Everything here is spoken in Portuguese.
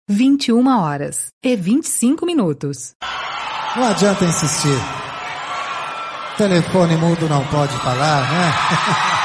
21h25. Não adianta insistir. Telefone mudo não pode falar, né?